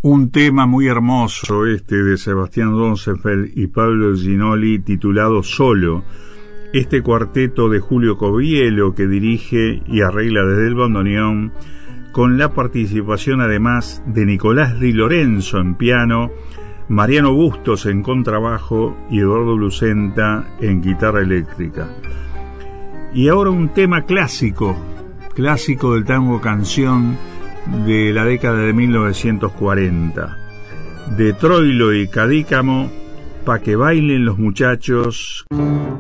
Un tema muy hermoso este de Sebastián Donzenfeld y Pablo Ginoli, titulado Solo. Este cuarteto de Julio Covielo, que dirige y arregla desde el bandoneón, con la participación además de Nicolás Di Lorenzo en piano, Mariano Bustos en contrabajo y Eduardo Lucenta en guitarra eléctrica. Y ahora un tema clásico del tango canción de la década de 1940, de Troilo y Cadícamo, Pa' que bailen los muchachos.